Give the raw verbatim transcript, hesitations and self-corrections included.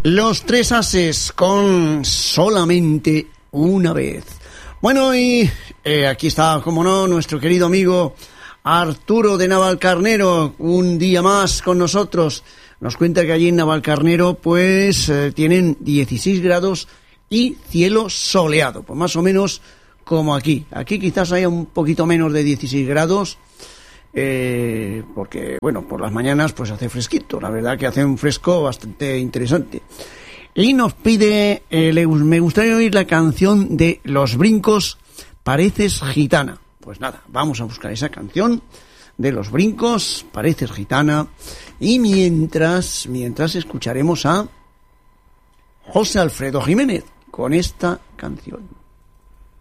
Los tres ases con Solamente una vez. Bueno, y eh, aquí está, como no, nuestro querido amigo Arturo de Navalcarnero, un día más con nosotros. Nos cuenta que allí en Navalcarnero, pues, eh, tienen dieciséis grados y cielo soleado, pues más o menos como aquí. Aquí quizás haya un poquito menos de dieciséis grados, eh, porque, bueno, por las mañanas pues hace fresquito, la verdad que hace un fresco bastante interesante. Y nos pide, eh, le, me gustaría oír la canción de Los Brincos, Pareces Gitana. Pues nada, vamos a buscar esa canción de Los Brincos, Pareces Gitana, y mientras, mientras escucharemos a José Alfredo Jiménez con esta canción.